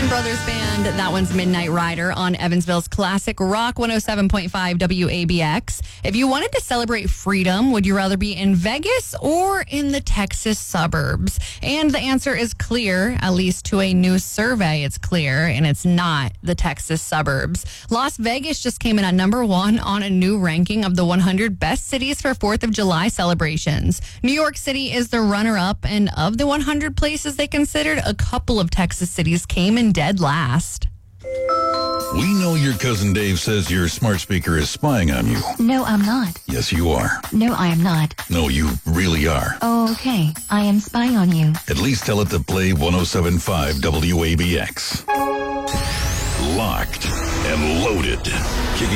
Allman Brothers Band. That one's Midnight Rider on Evansville's classic rock 107.5 WABX. If you wanted to celebrate freedom, would you rather be in Vegas or in the Texas suburbs? And the answer is clear, at least to a new survey. It's clear, and it's not the Texas suburbs. Las Vegas just came in at number 1 on a new ranking of the 100 best cities for 4th of July celebrations. New York City is the runner-up, and of the 100 places they considered, a couple of Texas cities came in dead last. We know your cousin Dave says your smart speaker is spying on you. No, I'm not. Yes, you are. No, I am not. No, you really are. Oh, okay. I am spying on you. At least tell it to play 107.5 WABX. Locked and loaded.